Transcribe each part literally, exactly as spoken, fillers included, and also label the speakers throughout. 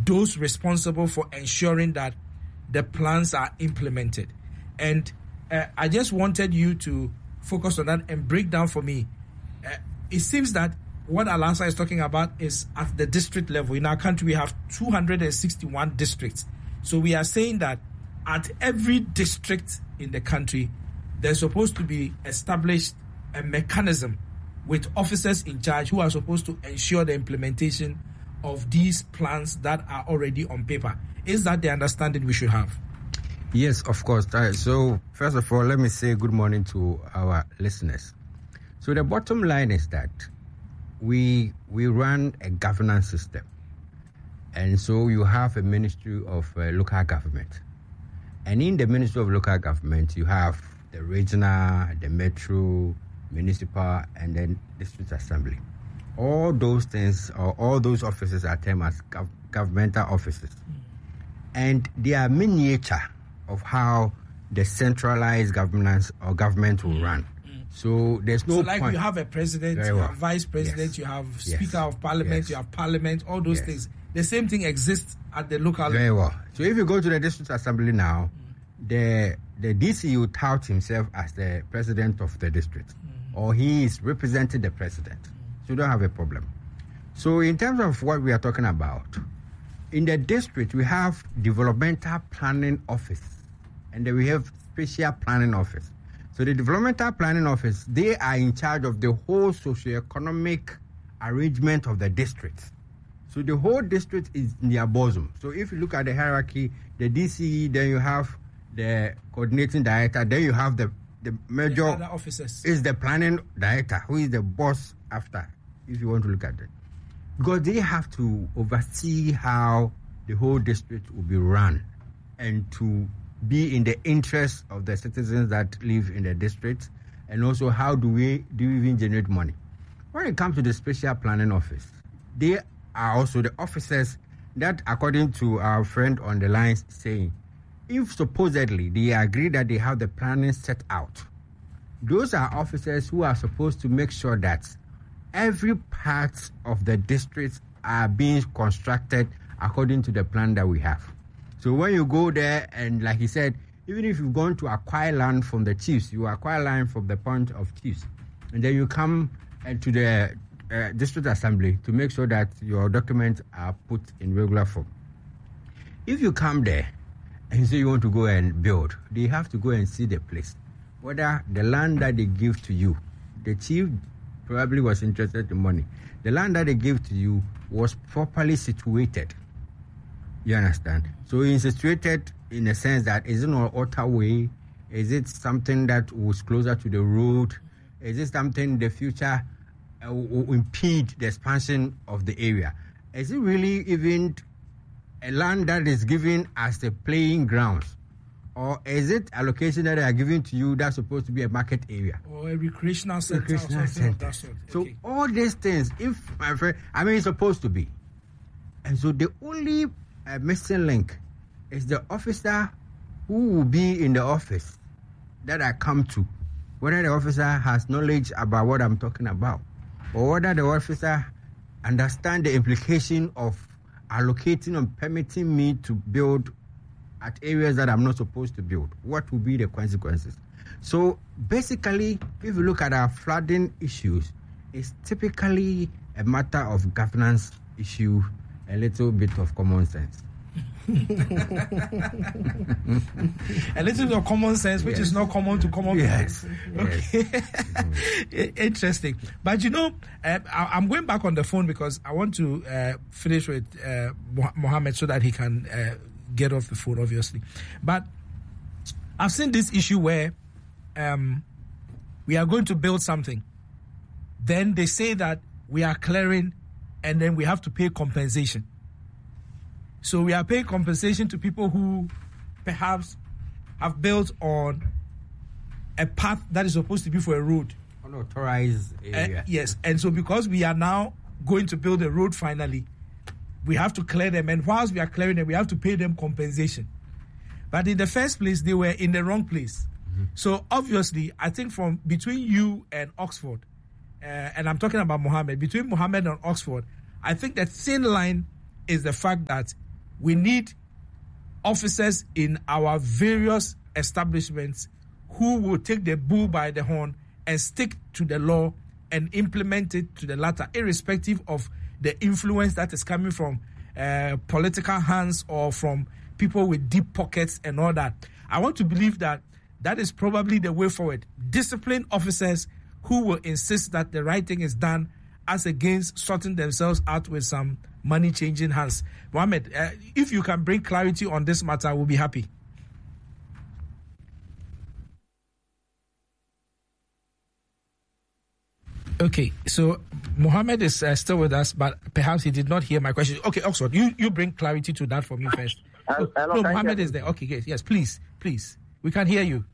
Speaker 1: those responsible for ensuring that the plans are implemented. And uh, I just wanted you to focus on that and break down for me. Uh, it seems that what Alasa is talking about is at the district level. In our country, we have two hundred sixty-one districts. So we are saying that at every district in the country, there's supposed to be established a mechanism with officers in charge who are supposed to ensure the implementation of these plans that are already on paper. Is that the understanding we should have?
Speaker 2: Yes, of course. So, first of all, let me say good morning to our listeners. So, the bottom line is that we we run a governance system. And so, you have a Ministry of uh, Local Government. And in the Ministry of Local Government, you have the regional, the metro, municipal, and then district assembly. All those things, or all those offices are termed as gov- governmental offices. Mm. And they are miniature of how the centralized governance or government will run. Mm. So there's no
Speaker 1: So like
Speaker 2: point.
Speaker 1: You have a president,
Speaker 2: Very
Speaker 1: you
Speaker 2: well.
Speaker 1: have vice president,
Speaker 2: Yes.
Speaker 1: you have
Speaker 2: Yes.
Speaker 1: speaker of parliament,
Speaker 2: Yes.
Speaker 1: you have parliament, all those
Speaker 2: Yes.
Speaker 1: things. The same thing exists at the local
Speaker 2: Very
Speaker 1: level.
Speaker 2: well. So if you go to the district assembly now, mm. the the D C will tout himself as the president of the district, mm. or he is representing the president. Mm. So you don't have a problem. So in terms of what we are talking about, in the district we have developmental planning office, and then we have special planning office. So the developmental planning office, they are in charge of the whole socio-economic arrangement of the district. So the whole district is in their bosom. So if you look at the hierarchy, the D C E, then you have the coordinating director, then you have the, the major
Speaker 1: the other officers.
Speaker 2: Is the planning director, who is the boss after, if you want to look at it. Because they have to oversee how the whole district will be run and to be in the interest of the citizens that live in the district, and also how do we do we even generate money. When it comes to the special planning office, they are also the officers that, according to our friend on the line saying, if supposedly they agree that they have the planning set out, those are officers who are supposed to make sure that every part of the district are being constructed according to the plan that we have. So when you go there, and like he said, even if you've gone to acquire land from the chiefs, you acquire land from the point of chiefs, and then you come uh, to the uh, district assembly to make sure that your documents are put in regular form. If you come there and say you want to go and build, they have to go and see the place, whether the land that they give to you, the chief probably was interested in money. The land that they gave to you was properly situated. You understand? So it's situated in a sense that is it an outer way? Is it something that was closer to the road? Is it something in the future uh, will impede the expansion of the area? Is it really even a land that is given as the playing grounds? Or is it a location that they are giving to you that's supposed to be a market area?
Speaker 1: Or a recreational center
Speaker 2: recreational
Speaker 1: or something
Speaker 2: center.
Speaker 1: of that sort.
Speaker 2: So
Speaker 1: Okay.
Speaker 2: all these things, if my friend, I mean, it's supposed to be. And so the only uh, missing link is the officer who will be in the office that I come to, whether the officer has knowledge about what I'm talking about, or whether the officer understand the implication of allocating and permitting me to build at areas that I'm not supposed to build. What will be the consequences? So basically, if you look at our flooding issues, it's typically a matter of governance issue, a little bit of common sense.
Speaker 1: A little bit of common sense, which
Speaker 2: Yes.
Speaker 1: is not common to common
Speaker 2: Yes.
Speaker 1: people. Okay.
Speaker 2: Yes.
Speaker 1: Interesting. But you know, uh, I, I'm going back on the phone because I want to uh, finish with uh, Mohammed so that he can uh, get off the phone, obviously. But I've seen this issue where um, we are going to build something. Then they say that we are clearing and then we have to pay compensation. So we are paying compensation to people who perhaps have built on a path that is supposed to be for a road.
Speaker 2: Unauthorized area.
Speaker 1: Uh, yes. And so because we are now going to build a road finally, we have to clear them. And whilst we are clearing them, we have to pay them compensation. But in the first place, they were in the wrong place. Mm-hmm. So obviously, I think from between you and Oxford, uh, and I'm talking about Mohammed, between Mohammed and Oxford, I think the thin line is the fact that we need officers in our various establishments who will take the bull by the horn and stick to the law and implement it to the latter, irrespective of the influence that is coming from uh, political hands or from people with deep pockets and all that. I want to believe that that is probably the way forward. Discipline officers who will insist that the right thing is done, as against sorting themselves out with some money changing hands. Mohammed, uh, if you can bring clarity on this matter, we'll be happy. Okay, so Mohammed is uh, still with us, but perhaps he did not hear my question. Okay, Oxford, you, you bring clarity to that for me first.
Speaker 3: Hello,
Speaker 1: oh,
Speaker 3: hello,
Speaker 1: no, Mohammed is there. Okay, yes, yes, please, please. We can hear you.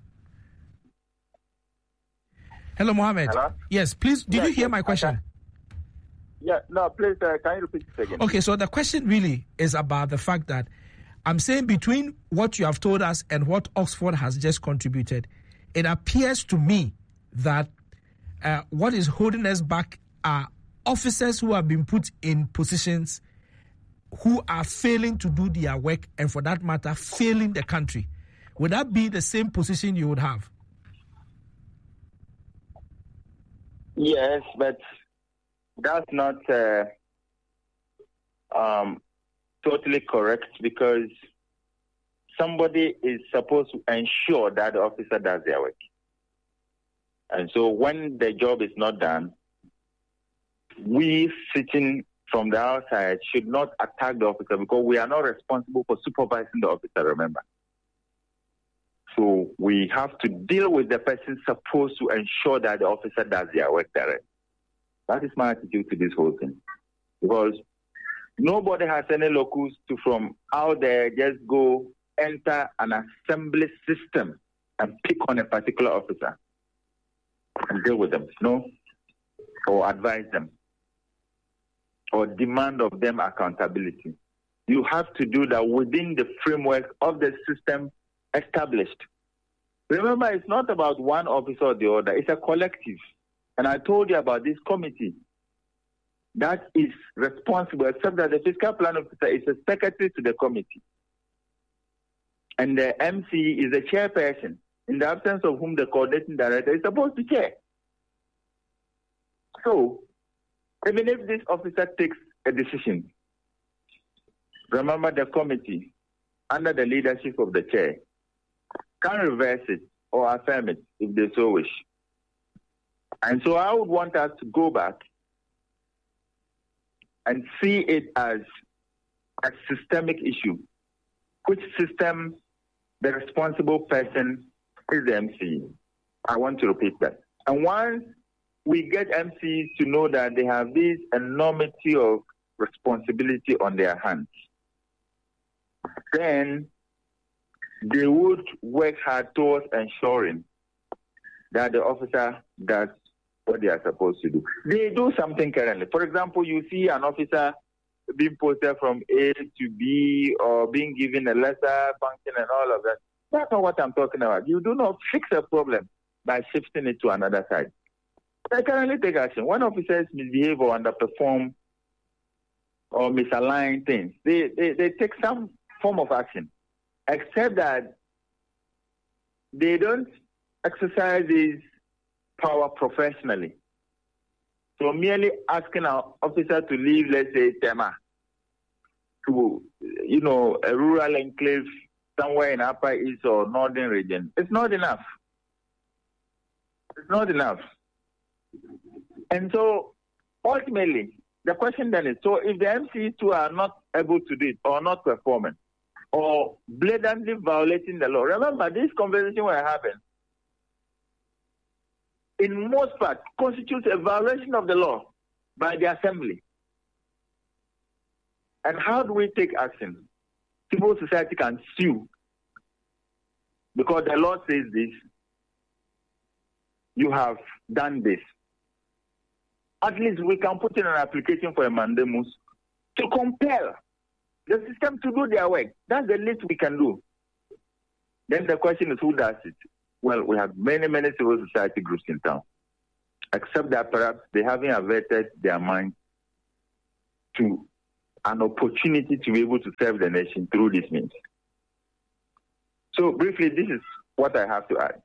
Speaker 1: Hello, Mohammed.
Speaker 3: Hello?
Speaker 1: Yes, please. Did
Speaker 3: yes,
Speaker 1: you hear
Speaker 3: yes,
Speaker 1: my question?
Speaker 3: Yeah, no, please, uh, can you repeat it again?
Speaker 1: Okay, so the question really is about the fact that I'm saying between what you have told us and what Oxford has just contributed, it appears to me that uh, what is holding us back are officers who have been put in positions who are failing to do their work and, for that matter, failing the country. Would that be the same position you would have?
Speaker 3: Yes, but that's not uh, um, totally correct, because somebody is supposed to ensure that the officer does their work. And so when the job is not done, we sitting from the outside should not attack the officer, because we are not responsible for supervising the officer, remember. So we have to deal with the person supposed to ensure that the officer does their work direct. That is my attitude to this whole thing. Because nobody has any locus to, from out there, just go enter an assembly system and pick on a particular officer and deal with them, no? Or advise them, or demand of them accountability. You have to do that within the framework of the system established. Remember, it's not about one officer or the other. It's a collective. And I told you about this committee that is responsible, except that the fiscal plan officer is a secretary to the committee. And the M C is the chairperson, in the absence of whom the coordinating director is supposed to chair. So, even if this officer takes a decision, remember the committee, under the leadership of the chair, can reverse it or affirm it if they so wish. And so I would want us to go back and see it as a systemic issue. Which system the responsible person is the M C? I want to repeat that. And once we get M Cs to know that they have this enormity of responsibility on their hands, then they would work hard towards ensuring that the officer does what they are supposed to do. They do something currently. For example, you see an officer being posted from A to B, or being given a lesser function and all of that. That's not what I'm talking about. You do not fix a problem by shifting it to another side. They currently take action. When officers misbehave or underperform or misalign things, they, they, they take some form of action, except that they don't exercise this power professionally. So merely asking our officer to leave, let's say, Tema, to, you know, a rural enclave somewhere in Upper East or Northern region, it's not enough. It's not enough. And so, ultimately, the question then is, so if the M Cs too are not able to do it, or not performing, or blatantly violating the law, remember, this conversation we're having, in most part, constitutes a violation of the law by the assembly. And how do we take action? Civil society can sue, because the law says this, you have done this. At least we can put in an application for a mandamus to compel the system to do their work. That's the least we can do. Then the question is, who does it? Well, we have many, many civil society groups in town, except that perhaps they haven't averted their mind to an opportunity to be able to serve the nation through this means. So briefly, this is what I have to add.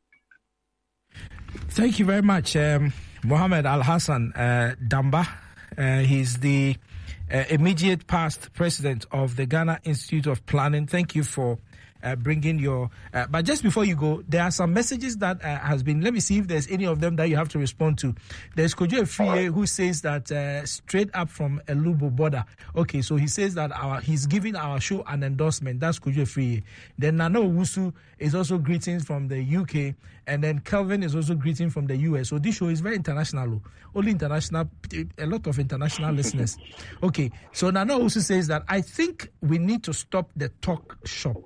Speaker 1: Thank you very much, um, Mohammed Al-Hassan uh, Damba. Uh, he's the uh, immediate past president of the Ghana Institute of Planning. Thank you for uh, bringing your... Uh, but just before you go, there are some messages that uh, has been... Let me see if there's any of them that you have to respond to. There's Kojo Efriye who says that uh, straight up from Elubo border. Okay, so he says that our he's giving our show an endorsement. That's Kojo Efriye. Then Nana Owusu is also greetings from the U K. And then Kelvin is also greeting from the U S. So this show is very international. Only international, a lot of international listeners. Okay, so Nana also says that I think we need to stop the talk shop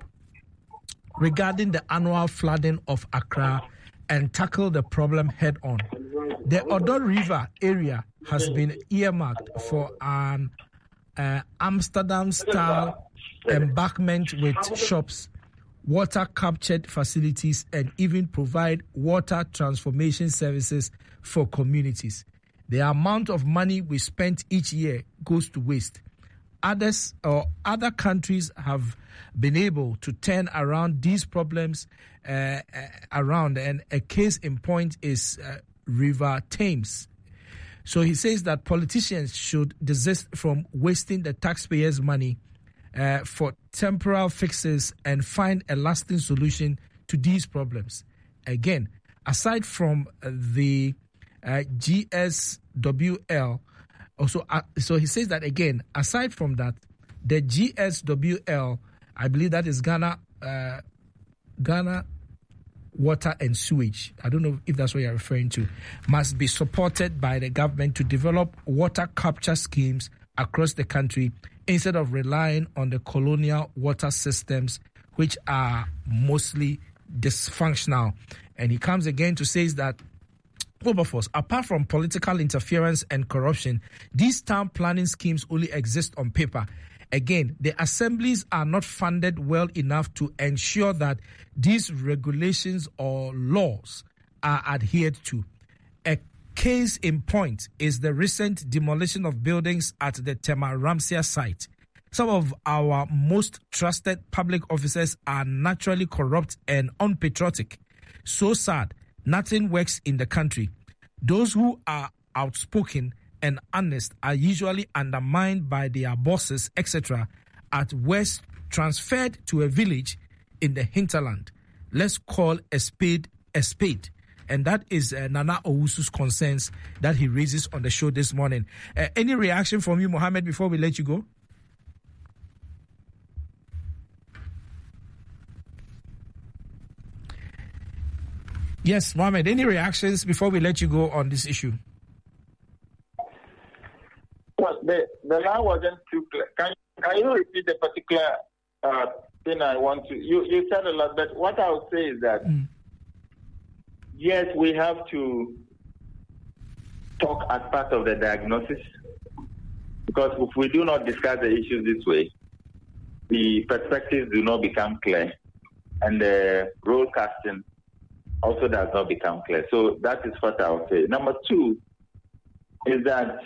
Speaker 1: regarding the annual flooding of Accra and tackle the problem head on. The Odo River area has been earmarked for an uh, Amsterdam-style embankment with shops, water captured facilities, and even provide water transformation services for communities. The amount of money we spent each year goes to waste. Others or other countries have been able to turn around these problems uh, uh, around, and a case in point is uh, River Thames. So he says that politicians should desist from wasting the taxpayers' money uh, for temporal fixes and find a lasting solution to these problems. Again, aside from uh, the uh, G S W L, also, uh, so he says that again, aside from that, the G S W L, I believe that is Ghana, uh, Ghana Water and Sewage, I don't know if that's what you're referring to, must be supported by the government to develop water capture schemes across the country instead of relying on the colonial water systems, which are mostly dysfunctional. And he comes again to say that Wilberforce, apart from political interference and corruption, these town planning schemes only exist on paper. Again, the assemblies are not funded well enough to ensure that these regulations or laws are adhered to. A case in point is the recent demolition of buildings at the Tema Ramsia site. Some of our most trusted public officers are naturally corrupt and unpatriotic. So sad, nothing works in the country. Those who are outspoken and honest are usually undermined by their bosses, et cetera, at worst transferred to a village in the hinterland. Let's call a spade a spade. And that is uh, Nana Owusu's concerns that he raises on the show this morning. Uh, any reaction from you, Mohammed, before we let you go? Yes, Mohammed, any reactions before we let you go on this issue?
Speaker 3: Well, the, the line wasn't too clear. Can, can you repeat the particular uh, thing I want to... You, you said a lot, but what I would say is that, mm. yes, we have to talk as part of the diagnosis, because if we do not discuss the issues this way, the perspectives do not become clear, and the role casting also does not become clear. So that is what I would say. Number two is that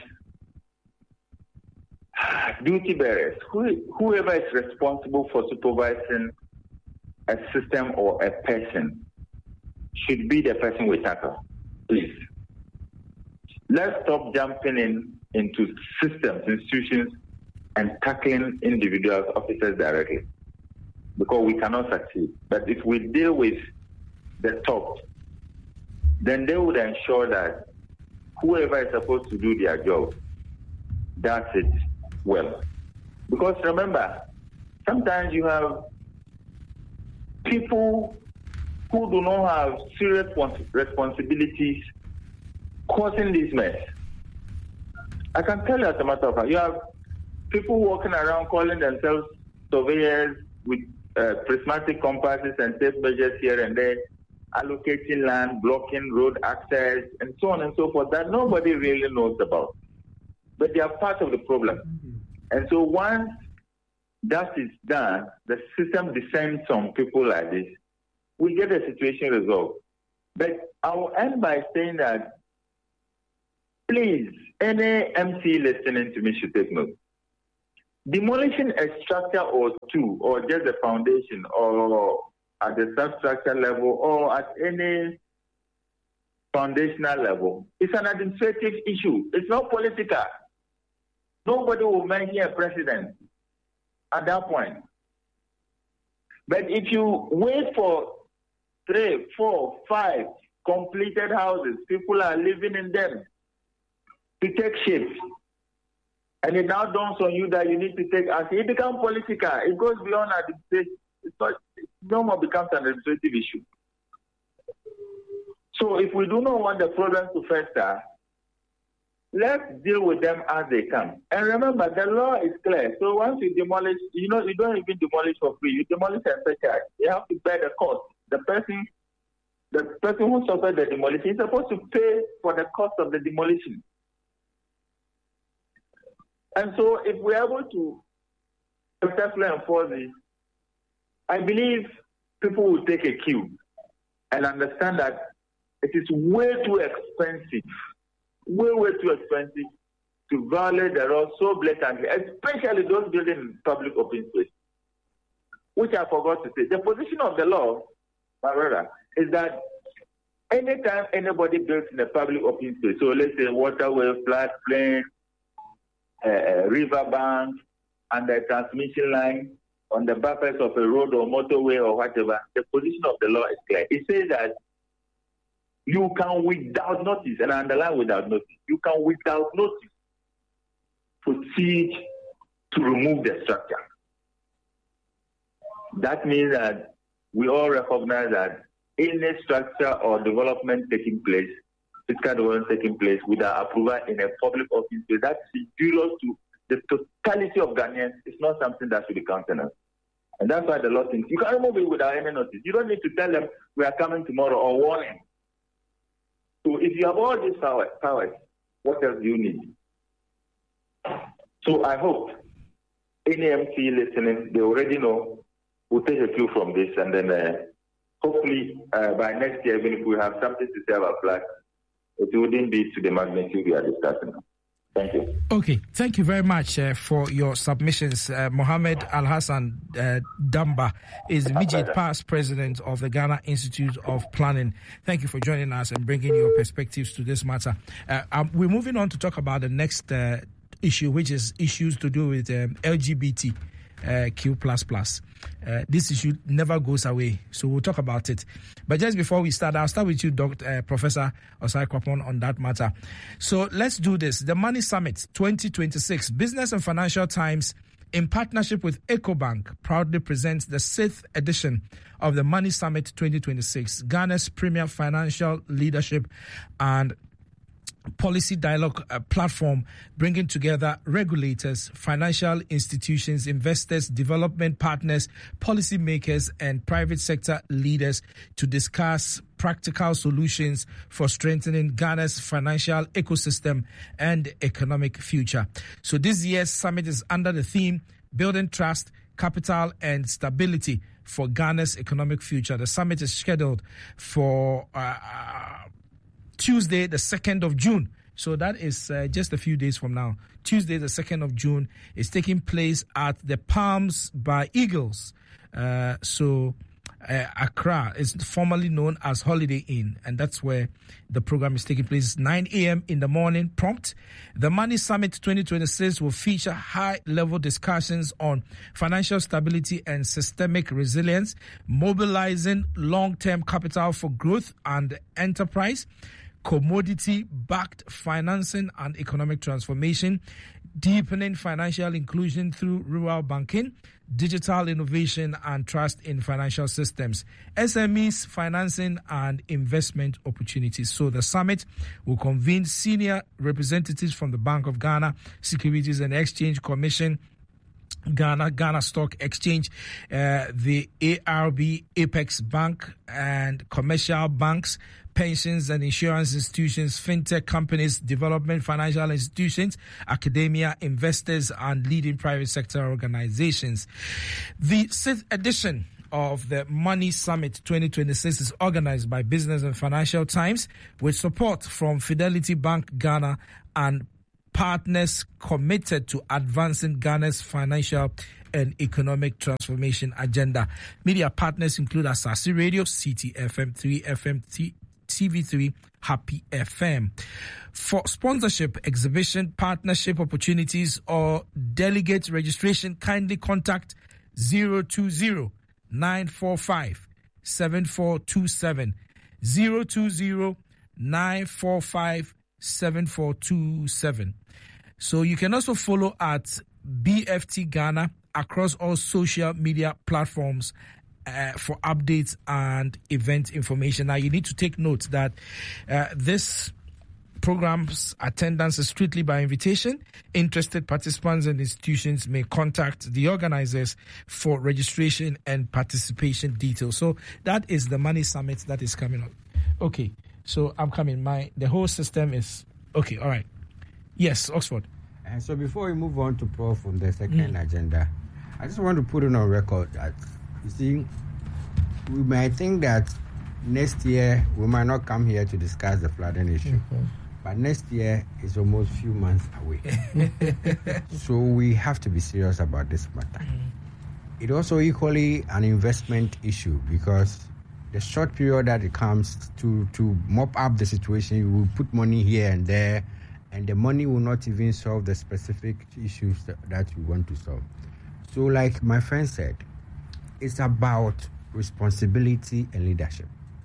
Speaker 3: duty bearers, who, whoever is responsible for supervising a system or a person, should be the person we tackle. Please. Let's stop jumping in into systems, institutions, and tackling individuals, officers directly, because we cannot succeed. But if we deal with the top, then they would ensure that whoever is supposed to do their job does it well. Because remember, sometimes you have people who do not have serious responsibilities causing this mess. I can tell you as a matter of fact, you have people walking around calling themselves surveyors with uh, prismatic compasses and safe measures here and there, allocating land, blocking road access, and so on and so forth, that nobody really knows about. But they are part of the problem. Mm-hmm. And so once that is done, the system descends on people like this, we get the situation resolved. But I will end by saying that, please, any M C listening to me should take note. demolishing a structure or two, or just the foundation, or at the substructure level, or at any foundational level, it's an administrative issue. It's not political. Nobody will mention a president at that point. But if you wait for three, four, five completed houses, people are living in them, to take shape, and it now dawns on you that you need to take action, it becomes political. It goes beyond administration. It's not, it no more becomes an administrative issue. So if we do not want the problems to fester, let's deal with them as they come. And remember, the law is clear. So once you demolish, you know, you don't even demolish for free. You demolish and surcharge. You have to bear the cost. The person, the person who suffered the demolition is supposed to pay for the cost of the demolition. And so if we're able to successfully enforce this, I believe people will take a cue and understand that it is way too expensive, way, way too expensive to violate the law so blatantly, especially those building in public open space, which I forgot to say. The position of the law, my brother, is that anytime anybody builds in a public open space, so let's say waterway, floodplain, uh, river bank, and the transmission line on the buffers of a road or motorway or whatever, the position of the law is clear. It says that you can, without notice, and I underline without notice, you can, without notice, proceed to remove the structure. That means that we all recognize that any structure or development taking place, physical development taking place without approval in a public office, that's injurious to the totality of Ghanaians. It's not something that should be countenanced. And that's why the law thinks you can remove it without any notice. You don't need to tell them we are coming tomorrow or warning. So if you have all these powers, powers, what else do you need? So I hope any M C listening, they already know, will take a cue from this, and then uh, hopefully uh, by next year, even if we have something to say about flag, it wouldn't be to the magnitude we are discussing now. Thank you.
Speaker 1: Okay, thank you very much uh, for your submissions. Uh, Mohammed Al-Hassan uh, Damba is the immediate past president of the Ghana Institute of Planning. Thank you for joining us and bringing your perspectives to this matter. Uh, um, we're moving on to talk about the next uh, issue, which is issues to do with um, L G B T Q plus plus. Uh, this issue never goes away, so we'll talk about it. But just before we start, I'll start with you, Doctor Uh, Professor Osai Kwapon, on that matter. So let's do this. The Money Summit twenty twenty-six, Business and Financial Times, in partnership with EcoBank, proudly presents the sixth edition of the Money Summit twenty twenty-six, Ghana's premier financial leadership and policy dialogue uh, platform, bringing together regulators, financial institutions, investors, development partners, policymakers, and private sector leaders to discuss practical solutions for strengthening Ghana's financial ecosystem and economic future. So this year's summit is under the theme Building Trust, Capital, and Stability for Ghana's Economic Future. The summit is scheduled for uh, Tuesday, the second of June. So that is uh, just a few days from now. Tuesday, the second of June is taking place at the Palms by Eagles. Uh, so uh, Accra is formerly known as Holiday Inn, and that's where the program is taking place, nine a.m. in the morning prompt. The Money Summit twenty twenty-six will feature high-level discussions on financial stability and systemic resilience, mobilizing long-term capital for growth and enterprise, commodity-backed financing and economic transformation, deepening financial inclusion through rural banking, digital innovation and trust in financial systems, S M Es, financing and investment opportunities. So the summit will convene senior representatives from the Bank of Ghana, Securities and Exchange Commission, Ghana, Ghana Stock Exchange, uh, the A R B, Apex Bank, and commercial banks, pensions and insurance institutions, fintech companies, development financial institutions, academia, investors, and leading private sector organizations. The sixth edition of the Money Summit twenty twenty-six is organized by Business and Financial Times with support from Fidelity Bank Ghana and partners committed to advancing Ghana's financial and economic transformation agenda. Media partners include Asasi Radio, C T F M, three F M, T V three, Happy F M. For sponsorship, exhibition, partnership opportunities, or delegate registration, kindly contact zero two zero, nine four five, seven four two seven, zero two zero, nine four five, seven four two seven. So you can also follow at B F T Ghana across all social media platforms uh, for updates and event information. Now, you need to take note that uh, this program's attendance is strictly by invitation. Interested participants and institutions may contact the organizers for registration and participation details. So that is the Money Summit that is coming up. Okay, so I'm coming. My the whole system is okay. All right. Yes, Oxford.
Speaker 2: And so before we move on to Prof from the second
Speaker 1: Mm.
Speaker 2: agenda, I just want to put it on record that, you see, we might think that next year we might not come here to discuss the flooding issue.
Speaker 1: Mm-hmm.
Speaker 2: But next year is almost few months away. So we have to be serious about this matter.
Speaker 1: Mm.
Speaker 2: It's also equally an investment issue, because the short period that it comes to, to mop up the situation, you will put money here and there, and the money will not even solve the specific issues that, that you want to solve. So like my friend said, it's about responsibility and leadership.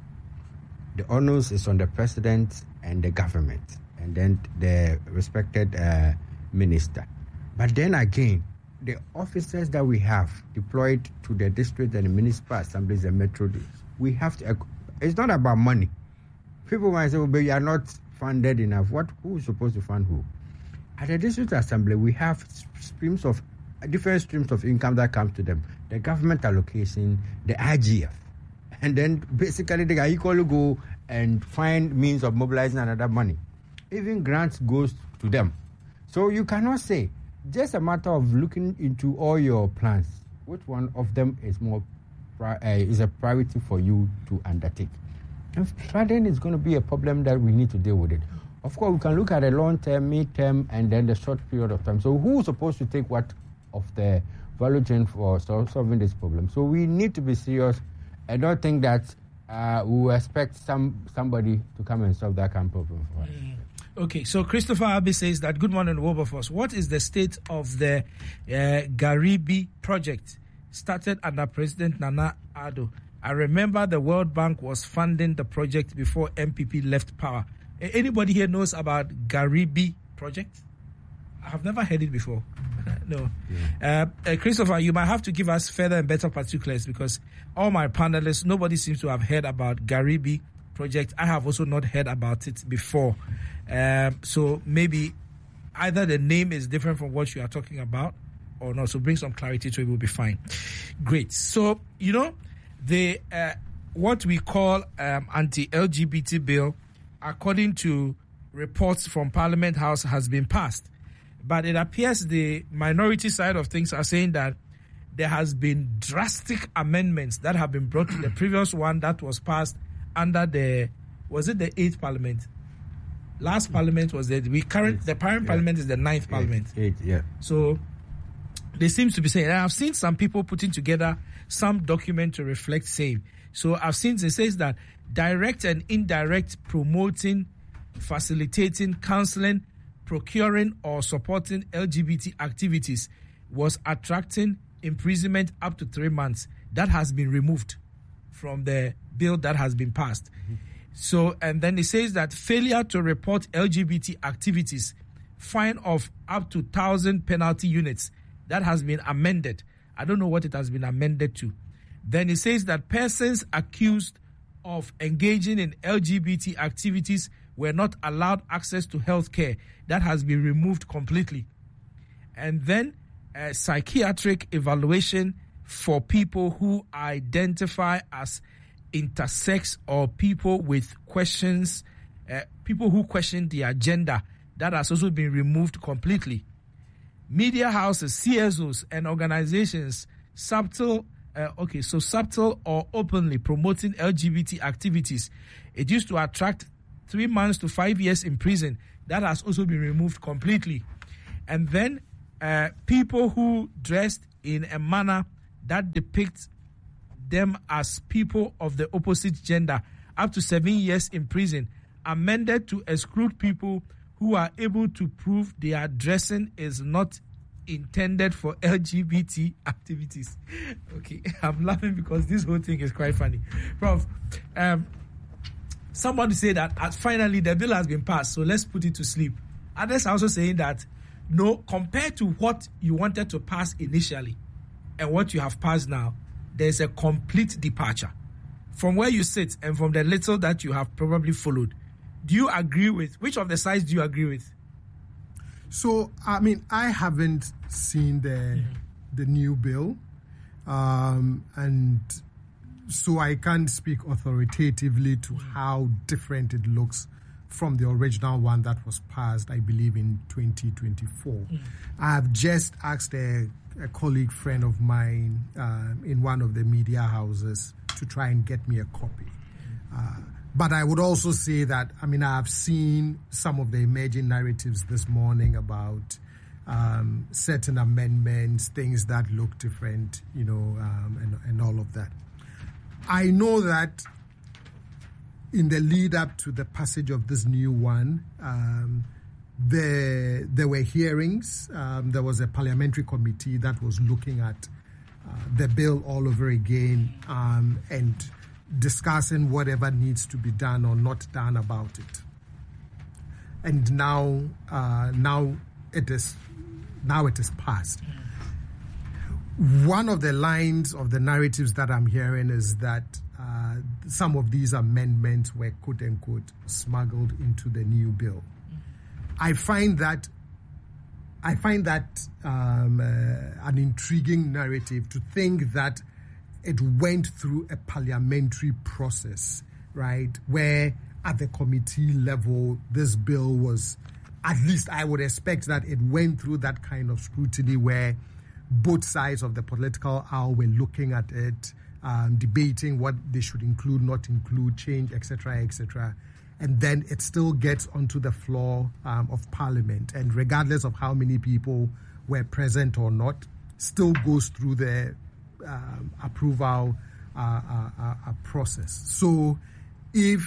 Speaker 2: The onus is on the president and the government, and then the respected uh, minister. But then again, the officers that we have deployed to the district and the municipal assemblies and metro, we have to, it's not about money. People might say, well, but you are not funded enough. What? Who is supposed to fund who? At the district assembly, we have streams of, different streams of income that come to them. The government allocation, the I G F. And then basically they can equally go and find means of mobilizing another money. Even grants goes to them. So you cannot say, just a matter of looking into all your plans, which one of them is more uh, is a priority for you to undertake. And flooding is going to be a problem that we need to deal with it. Of course, we can look at a long-term, mid-term, and then the short period of time. So who is supposed to take what of the value chain for solving this problem? So we need to be serious. I don't think that uh, we will expect some somebody to come and solve that kind of problem for us.
Speaker 1: Mm. Okay, so Christopher Abbey says that, good morning, Wilberforce. What is the state of the uh, Garibi project started under President Nana Addo? I remember the World Bank was funding the project before M P P left power. A- Anybody here knows about Garibi project? I've never heard it before. No. Yeah. Uh, uh, Christopher, you might have to give us further and better particulars, because all my panelists, nobody seems to have heard about Garibi project. I have also not heard about it before. Um, so maybe either the name is different from what you are talking about or not. So bring some clarity to it, will be fine. Great. So, you know, the uh, what we call um, anti-L G B T bill, according to reports from Parliament House, has been passed. But it appears the minority side of things are saying that there has been drastic amendments that have been brought to the previous one that was passed under the, was it the eighth Parliament? Last Parliament was the, we current, the current yeah. Parliament is the ninth Parliament.
Speaker 2: Eight, yeah.
Speaker 1: So they seem to be saying, and I've seen some people putting together some document to reflect same. So I've seen it says that direct and indirect promoting, facilitating, counseling, procuring or supporting L G B T activities was attracting imprisonment up to three months. That has been removed from the bill that has been passed. Mm-hmm. So, and then it says that failure to report L G B T activities, fine of up to one thousand penalty units. That has been amended. I don't know what it has been amended to. Then it says that persons accused of engaging in L G B T activities were not allowed access to health care. That has been removed completely. And then a psychiatric evaluation for people who identify as intersex or people with questions, uh, people who question the agenda. That has also been removed completely. Media houses, C S Os, and organizations subtle, uh, okay, so subtle or openly promoting L G B T activities. It used to attract three months to five years in prison, that has also been removed completely. And then uh, people who dressed in a manner that depicts them as people of the opposite gender, up to seven years in prison, amended to exclude people who are able to prove their dressing is not intended for L G B T activities. Okay, I'm laughing because this whole thing is quite funny. Prof, um, somebody say that uh, finally the bill has been passed, so let's put it to sleep. Others are also saying that, no, compared to what you wanted to pass initially and what you have passed now, there's a complete departure. From where you sit and from the little that you have probably followed, do you agree with, which of the sides do you agree with?
Speaker 4: So, I mean, I haven't seen the mm-hmm. the new bill, um, and so I can't speak authoritatively to mm-hmm. how different it looks from the original one that was passed, I believe, in twenty twenty-four. Mm-hmm. I've just asked a, a colleague friend of mine um, in one of the media houses to try and get me a copy. Mm-hmm. Uh, But I would also say that, I mean, I've seen some of the emerging narratives this morning about um, certain amendments, things that look different, you know, um, and, and all of that. I know that in the lead up to the passage of this new one, um, there, there were hearings. Um, there was a parliamentary committee that was looking at uh, the bill all over again, um, and discussing whatever needs to be done or not done about it. And now, uh, now it is, now it is passed. One of the lines of the narratives that I'm hearing is that uh, some of these amendments were quote unquote smuggled into the new bill. I find that I find that um, uh, an intriguing narrative to think that it went through a parliamentary process, right, where at the committee level, this bill was, at least I would expect that it went through that kind of scrutiny where both sides of the political aisle were looking at it, um, debating what they should include, not include, change, et cetera, et cetera. And then it still gets onto the floor um, of Parliament. And regardless of how many people were present or not, still goes through the Um, approval uh, uh, uh, process. So if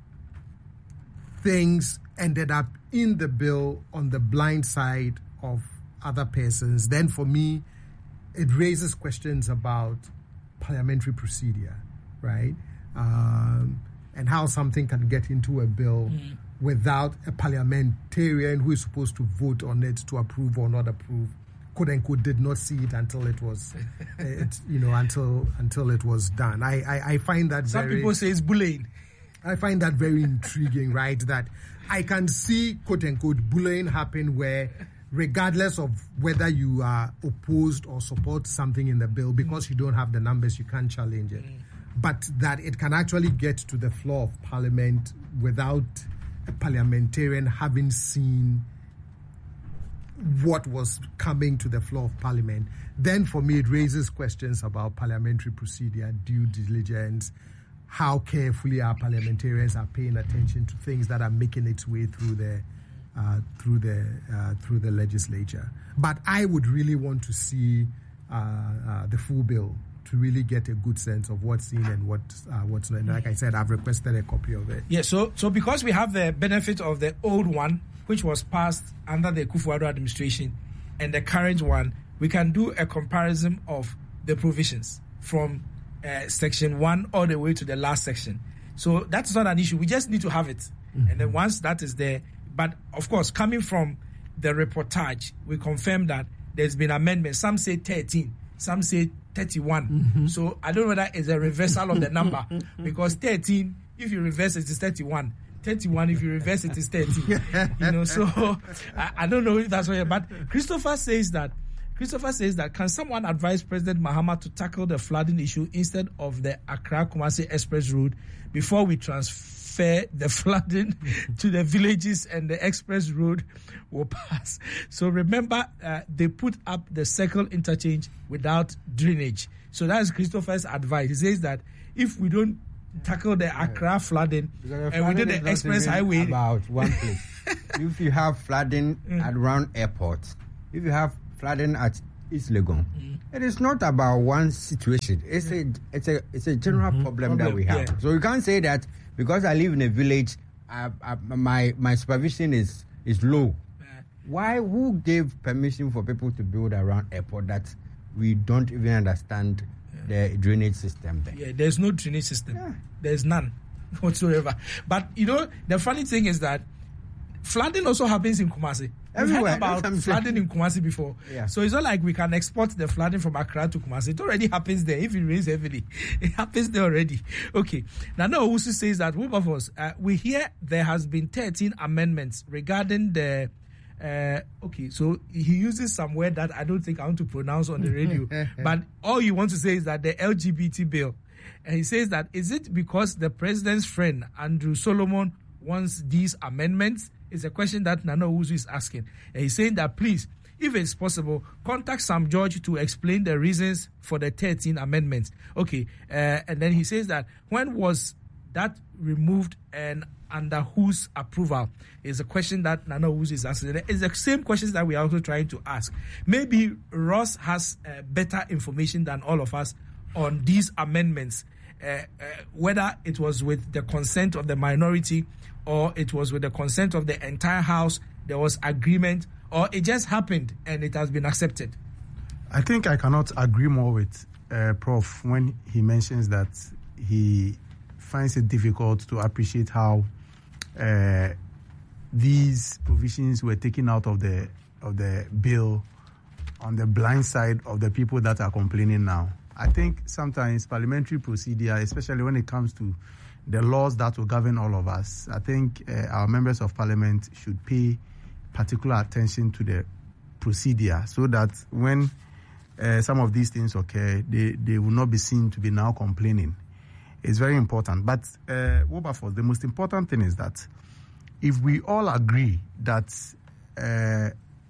Speaker 4: things ended up in the bill on the blind side of other persons, then for me, it raises questions about parliamentary procedure, right? Um, and how something can get into a bill mm. without a parliamentarian who is supposed to vote on it to approve or not approve, quote unquote, did not see it until it was, it, you know, until until it was done. I, I, I find that
Speaker 1: Some
Speaker 4: very...
Speaker 1: Some people say it's bullying.
Speaker 4: I find that very intriguing, right? That I can see, quote unquote, bullying happen where regardless of whether you are opposed or support something in the bill, because you don't have the numbers, you can't challenge it. Mm. But that it can actually get to the floor of Parliament without a parliamentarian having seen what was coming to the floor of Parliament, then for me it raises questions about parliamentary procedure, due diligence, how carefully our parliamentarians are paying attention to things that are making its way through the uh, through the uh, through the legislature. But I would really want to see uh, uh, the full bill to really get a good sense of what's in and what uh, what's not. And like I said, I've requested a copy of it.
Speaker 1: Yeah. So so because we have the benefit of the old one, which was passed under the Akufo-Addo administration, and the current one, we can do a comparison of the provisions from uh, section one all the way to the last section. So that's not an issue. We just need to have it. Mm-hmm. And then once that is there, but of course, coming from the reportage, we confirm that there's been amendments. Some say thirteen, some say thirty-one. Mm-hmm. So I don't know whether it's a reversal of the number, because thirteen, if you reverse it, is thirty-one. thirty-one, if you reverse it, is thirty. You know, so I, I don't know if that's what. But Christopher says that Christopher says that can someone advise President Mahama to tackle the flooding issue instead of the Accra-Kumasi Express Road before we transfer the flooding to the villages and the express road will pass? So remember, uh, they put up the circle interchange without drainage. So that's Christopher's advice. He says that if we don't tackle the Accra flooding and we did the express highway
Speaker 2: about one place. if you have flooding mm. at around airports, if you have flooding at East Legon, mm. it is not about one situation. It's mm. a it's a it's a general mm-hmm. problem, problem that we have. Yeah. So you can't say that because I live in a village, I, I, my my supervision is is low. Yeah. Why? Who gave permission for people to build around airport that we don't even understand yeah. the drainage system there?
Speaker 1: Yeah, there's no drainage system.
Speaker 2: Yeah.
Speaker 1: There's none whatsoever. But you know, the funny thing is that flooding also happens in Kumasi. We've heard about flooding in Kumasi before.
Speaker 2: Yeah.
Speaker 1: So it's not like we can export the flooding from Accra to Kumasi. It already happens there. If it rains heavily, it happens there already. Okay. Now, no, also says that, Wilberforce, uh, we hear there has been thirteen amendments regarding the Uh, okay, so he uses some word that I don't think I want to pronounce on the radio. But all you want to say is that the L G B T bill. And he says that, is it because the president's friend, Andrew Solomon, wants these amendments? It's a question that Nana Owusu is asking. And he's saying that, please, if it's possible, contact Sam George to explain the reasons for the thirteen amendments. Okay, uh, and then he says that, when was that removed and under whose approval? Is a question that Nana Owusu is asking. It's the same questions that we are also trying to ask. Maybe Ross has uh, better information than all of us on these amendments, uh, uh, whether it was with the consent of the minority or it was with the consent of the entire House, there was agreement, or it just happened and it has been accepted.
Speaker 5: I think I cannot agree more with uh, Prof when he mentions that he finds it difficult to appreciate how uh, these provisions were taken out of the of the bill on the blind side of the people that are complaining now. I think sometimes parliamentary procedure, especially when it comes to the laws that will govern all of us, I think uh, our members of parliament should pay particular attention to the procedure so that when uh, some of these things occur, they, they will not be seen to be now complaining. It's very important. But uh, Wilberforce, the most important thing is that if we all agree that uh,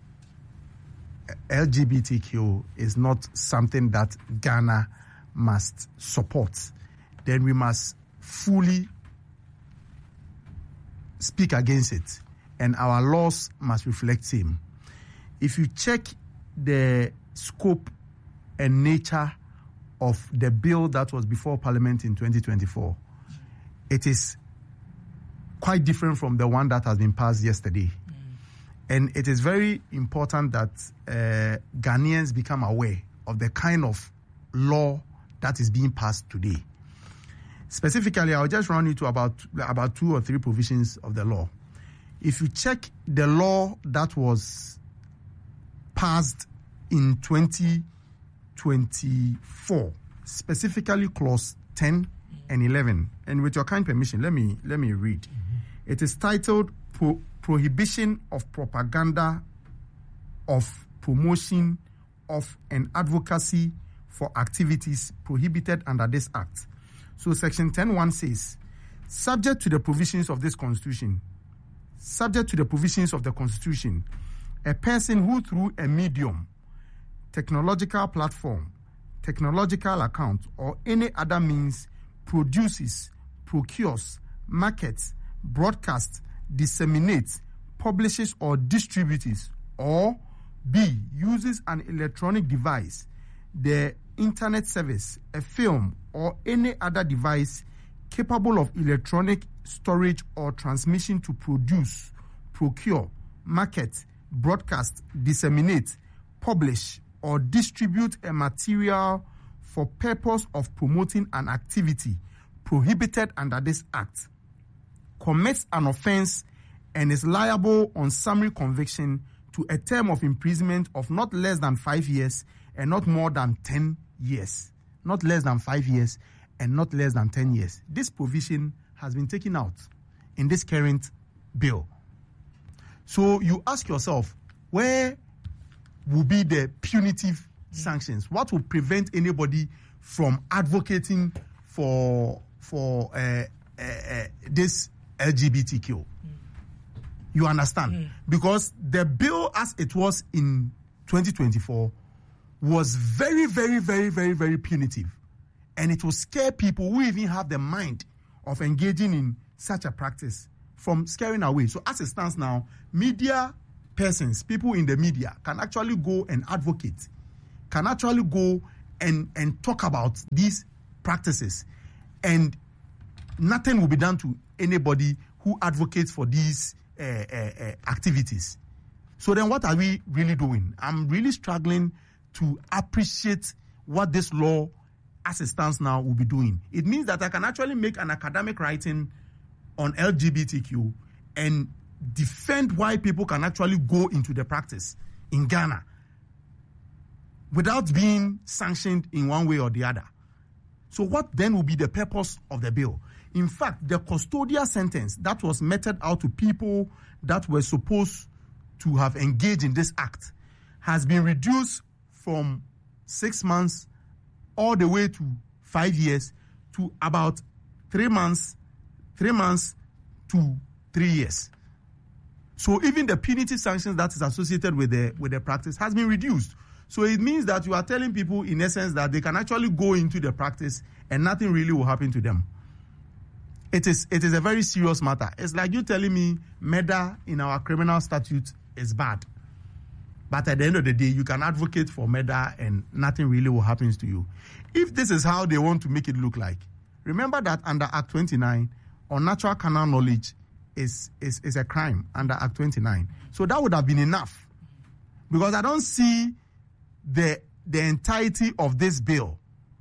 Speaker 5: L G B T Q is not something that Ghana must support, then we must fully speak against it, and our laws must reflect same. If you check the scope and nature of the bill that was before Parliament in twenty twenty-four, it is quite different from the one that has been passed yesterday. Mm. And it is very important that uh, Ghanaians become aware of the kind of law that is being passed today. Specifically, I'll just run you to about, about two or three provisions of the law. If you check the law that was passed in twenty twenty-four, specifically clause ten and eleven, and with your kind permission, let me let me read. Mm-hmm. It is titled Pro- Prohibition of Propaganda of Promotion of and Advocacy for Activities Prohibited under this Act. So section ten one says, subject to the provisions of this Constitution, subject to the provisions of the Constitution, a person who through a medium, technological platform, technological account, or any other means produces, procures, markets, broadcasts, disseminates, publishes, or distributes, or B, uses an electronic device, the internet service, a film, or any other device capable of electronic storage or transmission to produce, procure, market, broadcast, disseminate, publish, or distribute a material for purpose of promoting an activity prohibited under this Act, commits an offense and is liable on summary conviction to a term of imprisonment of not less than five years and not more than ten years. Not less than five years and not less than ten years. This provision has been taken out in this current bill. So you ask yourself, where will be the punitive sanctions? What will prevent anybody from advocating for for uh, uh, uh, this L G B T Q? Mm. You understand? Mm. Because the bill as it was in twenty twenty-four was very, very, very, very, very punitive. And it will scare people who even have the mind of engaging in such a practice from scaring away. So as it stands now, media persons, people in the media can actually go and advocate, can actually go and, and talk about these practices. And nothing will be done to anybody who advocates for these uh, uh, uh, activities. So then what are we really doing? I'm really struggling to appreciate what this law, as it stands now, will be doing. It means that I can actually make an academic writing on L G B T Q and defend why people can actually go into the practice in Ghana without being sanctioned in one way or the other. So what then will be the purpose of the bill? In fact, the custodial sentence that was meted out to people that were supposed to have engaged in this act has been reduced from six months all the way to five years to about three months, three months to three years. So even the punitive sanctions that is associated with the with the practice has been reduced. So it means that you are telling people, in essence, that they can actually go into the practice and nothing really will happen to them. It is it is a very serious matter. It's like you telling me murder in our criminal statute is bad. But at the end of the day, you can advocate for murder and nothing really will happen to you. If this is how they want to make it look like, remember that under Act twenty-nine, unnatural carnal knowledge is, is, is a crime under Act twenty-nine. So that would have been enough. Because I don't see the, the entirety of this bill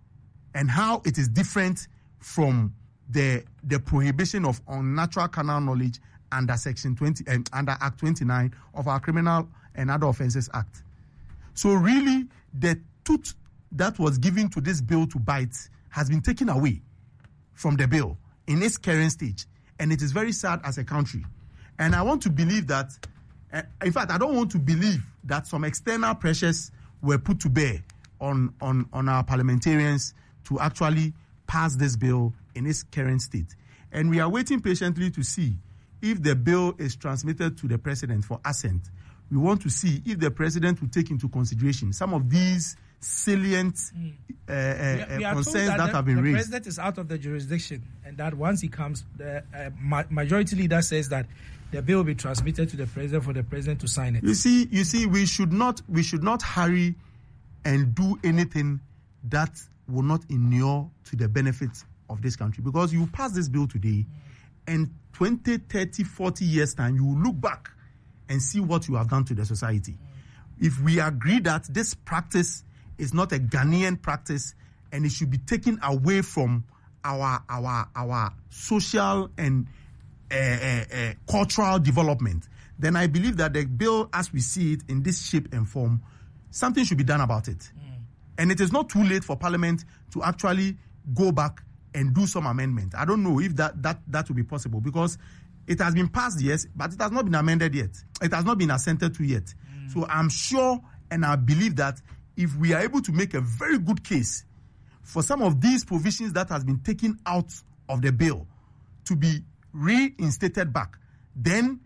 Speaker 5: and how it is different from the, the prohibition of unnatural carnal knowledge under Section twenty, uh, under Act twenty-nine of our Criminal and Other Offences Act. So really, the tooth that was given to this bill to bite has been taken away from the bill in its current stage. And it is very sad as a country. And I want to believe that, uh, in fact, I don't want to believe that some external pressures were put to bear on, on, on our parliamentarians to actually pass this bill in its current state. And we are waiting patiently to see if the bill is transmitted to the president for assent. We want to see if the president will take into consideration some of these salient mm. uh, uh, we, we uh, concerns that, that
Speaker 1: the,
Speaker 5: have been
Speaker 1: the
Speaker 5: raised.
Speaker 1: The president is out of the jurisdiction, and that once he comes, the uh, ma- majority leader says that the bill will be transmitted to the president for the president to sign it.
Speaker 5: You see, you see, we should not, we should not hurry and do anything that will not inure to the benefit of this country, because you pass this bill today, mm. and twenty, thirty, forty years time, you will look back and see what you have done to the society. Mm. If we agree that this practice is not a Ghanaian practice and it should be taken away from our our our social and uh, uh, uh, cultural development, then I believe that the bill, as we see it in this shape and form, something should be done about it. Mm. And it is not too late for Parliament to actually go back and do some amendment. I don't know if that that that will be possible, because it has been passed, yes, but it has not been amended yet. It has not been assented to yet. Mm. So I'm sure and I believe that if we are able to make a very good case for some of these provisions that has been taken out of the bill to be reinstated back, then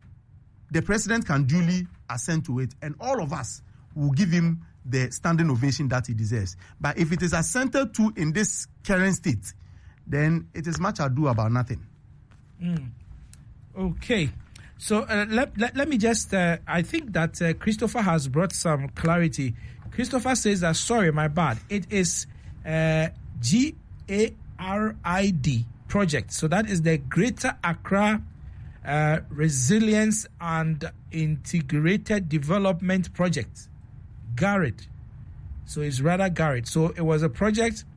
Speaker 5: the president can duly assent to it, and all of us will give him the standing ovation that he deserves. But if it is assented to in this current state, then it is much ado about nothing.
Speaker 1: Mm. Okay. So uh, let, let, let me just, uh, I think that uh, Christopher has brought some clarity. Christopher says that, sorry, my bad. It is uh, G A R I D project. So that is the Greater Accra uh, Resilience and Integrated Development Project. Garrett. So it's rather Garrett. So it was a project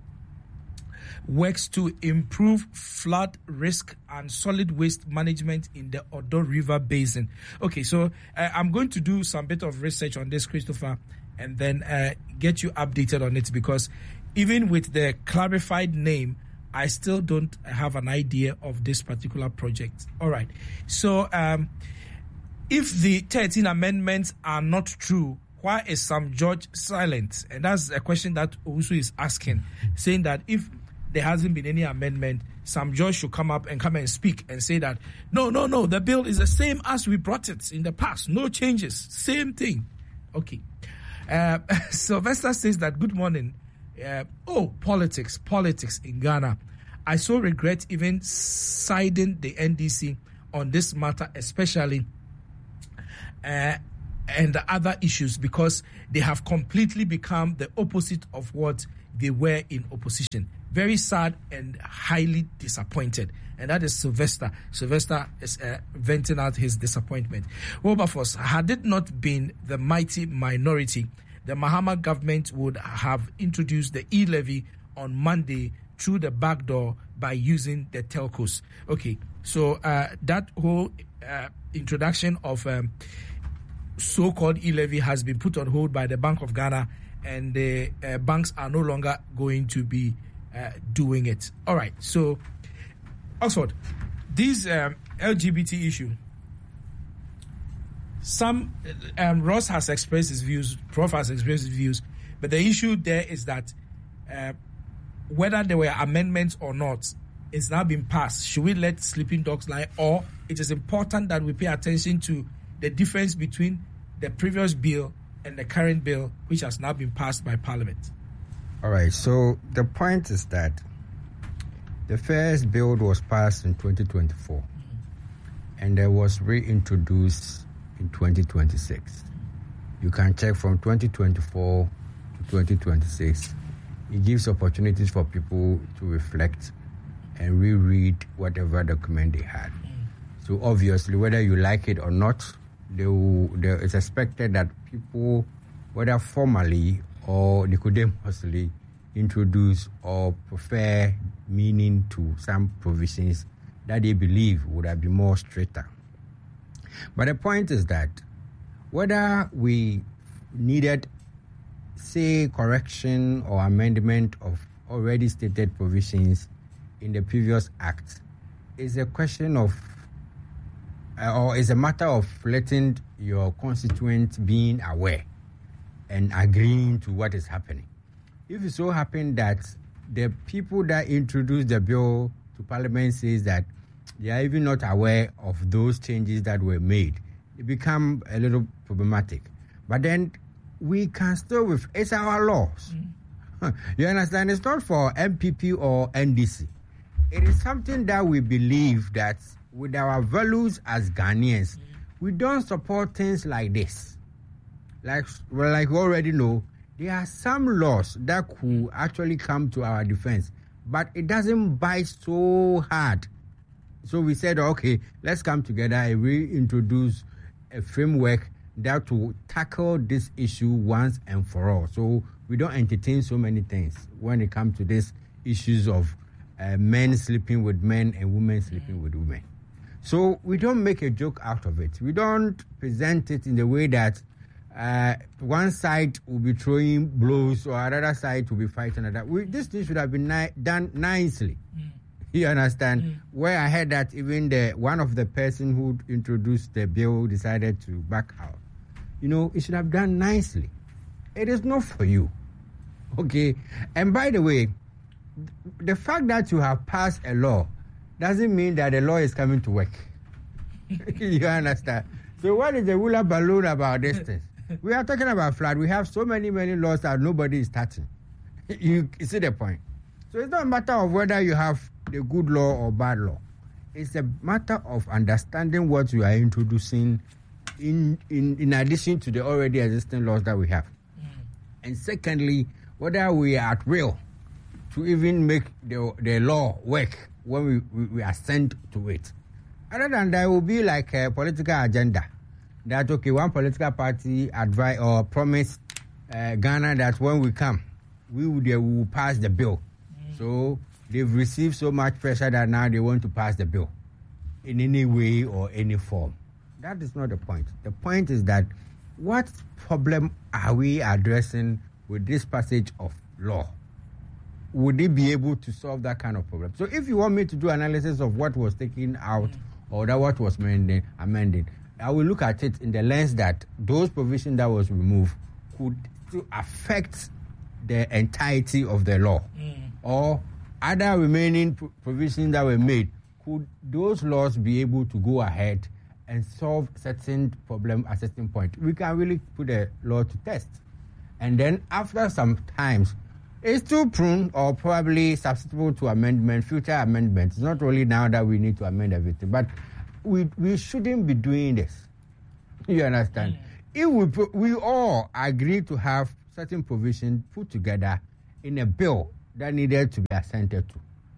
Speaker 1: works to improve flood risk and solid waste management in the Odo River Basin. Okay, so uh, I'm going to do some bit of research on this, Christopher, and then uh, get you updated on it, because even with the clarified name, I still don't have an idea of this particular project. All right. So um, if the thirteen amendments are not true, why is Sam George silent? And that's a question that Owusu is asking, saying that if there hasn't been any amendment, Sam George should come up and come and speak and say that, no, no, no, the bill is the same as we brought it in the past. No changes. Same thing. Okay. Uh, Sylvester says that, good morning. Uh, oh, politics, politics in Ghana. I so regret even siding the N D C on this matter, especially uh, and the other issues, because they have completely become the opposite of what they were in opposition. Very sad and highly disappointed. And that is Sylvester. Sylvester is uh, venting out his disappointment. Wilberforce, had it not been the mighty minority, the Mahama government would have introduced the e-levy on Monday through the back door by using the telcos. Okay, so uh, that whole uh, introduction of um, so-called e-levy has been put on hold by the Bank of Ghana, and the uh, banks are no longer going to be uh, doing it. All right, so Oxford, this um, L G B T issue, some um, Ross has expressed his views, Prof has expressed his views, but the issue there is that uh, whether there were amendments or not, it's now been passed. Should we let sleeping dogs lie, or it is important that we pay attention to the difference between the previous bill and the current bill, which has now been passed by Parliament?
Speaker 2: All right, so the point is that the first bill was passed in twenty twenty-four, mm-hmm. and it was reintroduced in twenty twenty-six. You can check from twenty twenty-four to twenty twenty-six. It gives opportunities for people to reflect and reread whatever document they had. Mm. So obviously, whether you like it or not, they will, they, it's expected that people, whether formally or nicodemously, introduce or prefer meaning to some provisions that they believe would have been more stricter. But the point is that whether we needed, say, correction or amendment of already stated provisions in the previous act is a question of, uh, or is a matter of letting your constituents being aware and agreeing to what is happening. If it so happened that the people that introduced the bill to Parliament says that they are even not aware of those changes that were made, it becomes a little problematic. But then we can still, with it's our laws. Mm. You understand? It's not for M P P or N D C. It is something that we believe that with our values as Ghanaians, mm. we don't support things like this. Like, well, like we already know, there are some laws that could actually come to our defense, but it doesn't bite so hard. So we said, okay, let's come together and reintroduce a framework that will tackle this issue once and for all. So we don't entertain so many things when it comes to these issues of uh, men sleeping with men and women sleeping with women. So we don't make a joke out of it. We don't present it in the way that uh, one side will be throwing blows or another side will be fighting another. We, this thing should have been ni- done nicely. Mm. You understand? Mm. Where I heard that even the one of the person who introduced the bill decided to back out. You know, it should have done nicely. It is not for you. Okay? And by the way, the fact that you have passed a law doesn't mean that the law is coming to work. You understand? So what is the hula balloon about this thing? We are talking about flood. We have so many, many laws that nobody is touching. You, you see the point? So it's not a matter of whether you have the good law or bad law. It's a matter of understanding what you are introducing in, in, in addition to the already existing laws that we have. Mm. And secondly, whether we are at will to even make the, the law work when we, we, we assent to it. Other than that, it will be like a political agenda. That, okay, one political party advise or promise uh, Ghana that when we come, we will, they will pass the bill. Mm. So they've received so much pressure that now they want to pass the bill in any way or any form. That is not the point. The point is that what problem are we addressing with this passage of law? Would it be able to solve that kind of problem? So if you want me to do analysis of what was taken out or that what was amended, amended, I will look at it in the lens that those provisions that was removed could still affect the entirety of the law. Mm. Or other remaining pro- provisions that were made, could those laws be able to go ahead and solve certain problem at a certain point? We can really put the law to test. And then after some times, it's too prone or probably susceptible to amendment, future amendments. It's not only now that we need to amend everything, but we we shouldn't be doing this. You understand? Mm. If we pro- we all agree to have certain provisions put together in a bill that needed to be assented to,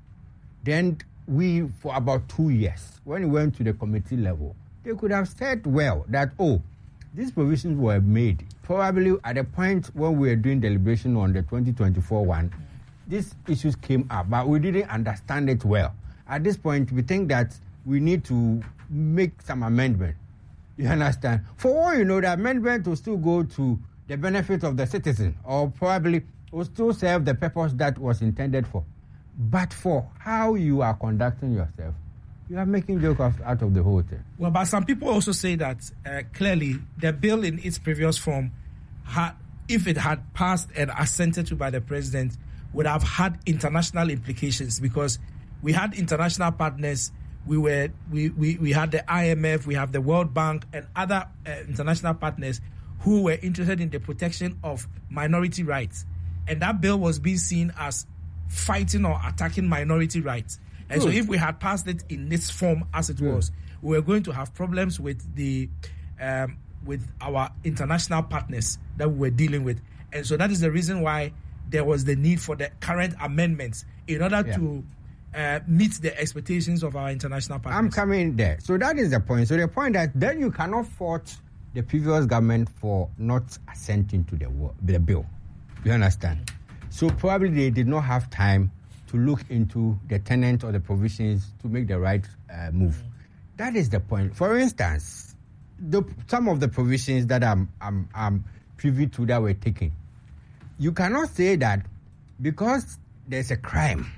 Speaker 2: then we, for about two years, when we went to the committee level, they could have said, well, that, oh, these provisions were made. Probably at the point when we were doing deliberation on the twenty twenty-four one, these issues came up, but we didn't understand it well. At this point, we think that we need to make some amendment. You understand? For all you know, the amendment will still go to the benefit of the citizen, or probably will still serve the purpose that was intended for. But for how you are conducting yourself, you are making joke of, out of the whole thing.
Speaker 1: Well, but some people also say that uh, clearly the bill in its previous form, had, if it had passed and assented to by the president, would have had international implications, because we had international partners. We were we, we, we had the I M F, we have the World Bank, and other uh, international partners who were interested in the protection of minority rights, and that bill was being seen as fighting or attacking minority rights. And Good. So if we had passed it in this form as it Good. was, we were going to have problems with the um, with our international partners that we were dealing with. And so that is the reason why there was the need for the current amendments in order yeah. to uh, meet the expectations of our international partners.
Speaker 2: I'm coming there. So that is the point. So the point that then you cannot fault the previous government for not assenting to the, the bill. You understand? Mm-hmm. So probably they did not have time to look into the tenets or the provisions to make the right uh, move. Mm-hmm. That is the point. For instance, the, some of the provisions that I'm, I'm, I'm privy to that were taken, you cannot say that because there's a crime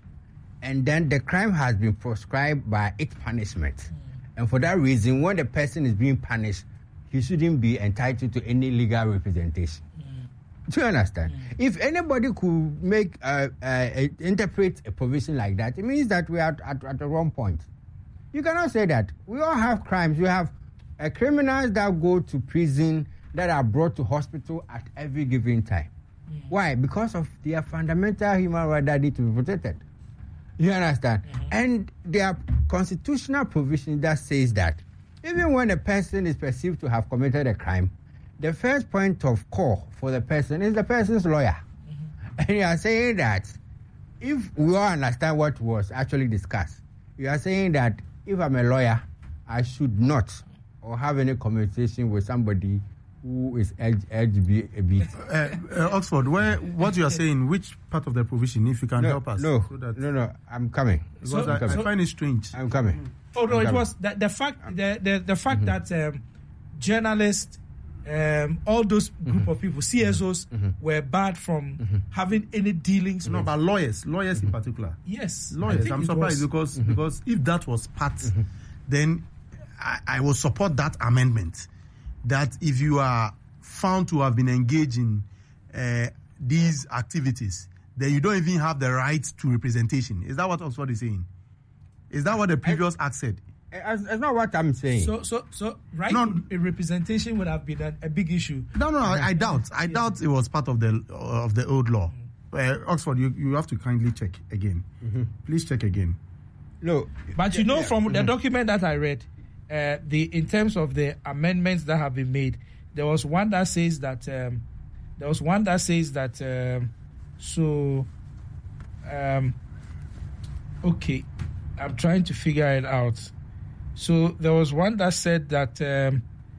Speaker 2: and then the crime has been prescribed by its punishment. Mm-hmm. And for that reason, when the person is being punished, he shouldn't be entitled to any legal representation. Do you understand? Mm. If anybody could make uh, uh, interpret a provision like that, it means that we are at, at the wrong point. You cannot say that. We all have crimes. We have uh, criminals that go to prison, that are brought to hospital at every given time. Mm. Why? Because of their fundamental human right that need to be protected. You understand? Mm-hmm. And there are constitutional provisions that says that even when a person is perceived to have committed a crime, the first point of call for the person is the person's lawyer. Mm-hmm. And you are saying that if we all understand what was actually discussed, you are saying that if I'm a lawyer, I should not or have any conversation with somebody who is L G B T.
Speaker 5: Uh, uh, Oxford, where what you are saying, which part of the provision, if you can
Speaker 2: no,
Speaker 5: help us?
Speaker 2: No,
Speaker 5: so that
Speaker 2: no, no, I'm coming.
Speaker 5: Because
Speaker 1: so,
Speaker 5: I,
Speaker 2: coming.
Speaker 5: I find it strange.
Speaker 2: I'm coming.
Speaker 1: Oh, no,
Speaker 2: I'm
Speaker 1: it
Speaker 2: coming.
Speaker 1: was the, the fact, the, the, the fact mm-hmm. that um, journalists, Um, all those group mm-hmm. of people, C S Os, mm-hmm. were barred from mm-hmm. having any dealings.
Speaker 5: No,
Speaker 1: with.
Speaker 5: but lawyers, lawyers mm-hmm. in particular.
Speaker 1: Yes,
Speaker 5: lawyers. I'm surprised was. because mm-hmm. because if that was part, mm-hmm. then I, I will support that amendment. That if you are found to have been engaged in uh, these activities, then you don't even have the right to representation. Is that what Oxford is saying? Is that what the previous I, act said?
Speaker 2: That's not what I'm saying.
Speaker 1: So, so, so, right? No, a representation would have been a, a big issue.
Speaker 5: No, no, I, I doubt. I yeah. doubt it was part of the uh, of the old law. Mm-hmm. Uh, Oxford, you, you have to kindly check again. Mm-hmm. Please check again.
Speaker 1: No, but you know, from mm-hmm. the document that I read, uh, the in terms of the amendments that have been made, there was one that says that um, there was one that says that um, so. Um, okay, I'm trying to figure it out. So there was one that said that um,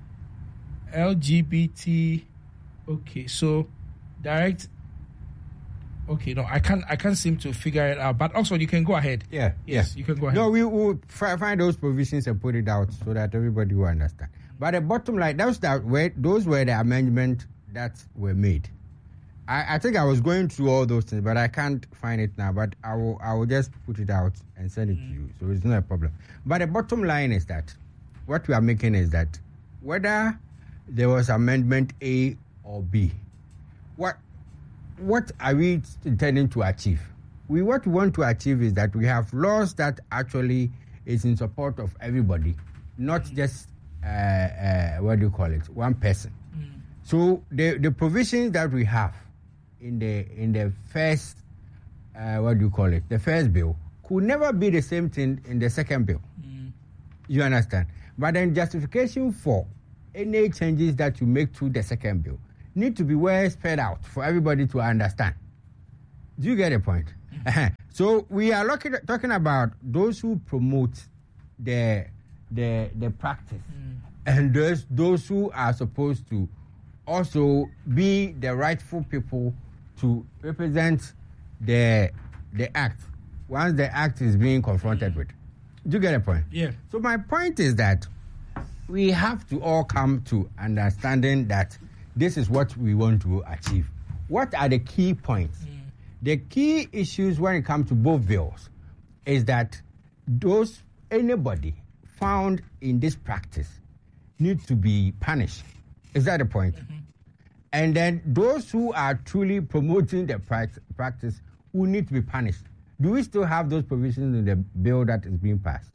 Speaker 1: L G B T. Okay, so direct. Okay, no, I can't. I can't seem to figure it out. But Oxford, you can go ahead.
Speaker 2: Yeah,
Speaker 1: yes,
Speaker 2: yeah.
Speaker 1: you can go ahead.
Speaker 2: No, we will find those provisions and put it out so that everybody will understand. But the bottom line, those that were those were the amendments that were made. I, I think I was going through all those things, but I can't find it now. But I will I will just put it out and send it mm. to you. So it's not a problem. But the bottom line is that what we are making is that whether there was amendment A or B, what what are we intending to achieve? We what we want to achieve is that we have laws that actually is in support of everybody, not just uh, uh, what do you call it, one person. Mm. So the the provisions that we have in the in the first uh, what do you call it, the first bill could never be the same thing in the second bill. Mm. You understand? But then justification for any changes that you make to the second bill need to be well spread out for everybody to understand. Do you get the point? Mm-hmm. So we are looking, talking about those who promote the the the practice, mm. and those those who are supposed to also be the rightful people to represent the the act once the act is being confronted with. Do you get a point?
Speaker 1: Yeah.
Speaker 2: So my point is that we have to all come to understanding that this is what we want to achieve. What are the key points? Mm. The key issues when it comes to both bills is that those anybody found in this practice need to be punished. Is that the point? Mm-hmm. And then those who are truly promoting the practice who need to be punished. Do we still have those provisions in the bill that is being passed